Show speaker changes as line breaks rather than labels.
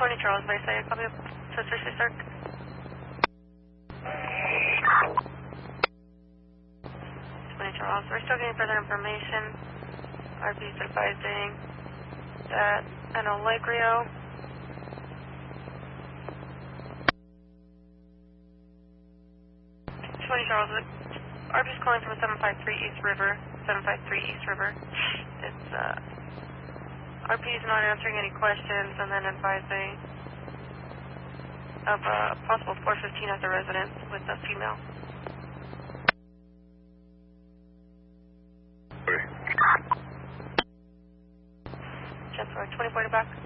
20 Charles, may I say a copy of suspiciously searched? 20 Charles, we're still getting further information. RP is advising that an Allegro 20 Charles, RP's calling from 753 East River. 753 East River. It's, RP's not answering any questions and then advising of a possible 415 at the residence with a female.
Okay.
10-4, 20 back.